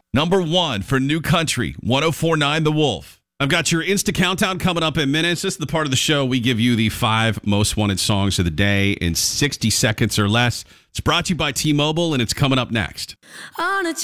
Number 1 for New Country, 104.9 The Wolf. I've got your Insta Countdown coming up in minutes. This is the part of the show we give you the 5 most wanted songs of the day in 60 seconds or less. It's brought to you by T-Mobile, and it's coming up next.